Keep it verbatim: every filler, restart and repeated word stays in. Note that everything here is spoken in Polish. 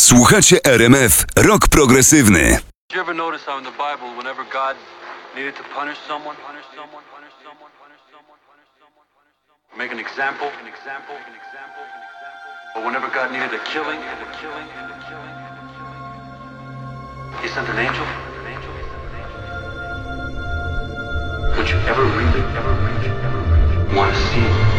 Słuchacie R M F Rock Progresywny. Did you ever notice how in the Bible, whenever God needed to punish someone, punish someone, punish someone, punish someone, punish someone, punish someone, make an example, an example, an example, an example, or whenever God needed a killing, and a killing, and a killing, and a killing, He sent an angel, an angel, He sent an angel. Would you ever really, ever really, ever really want to see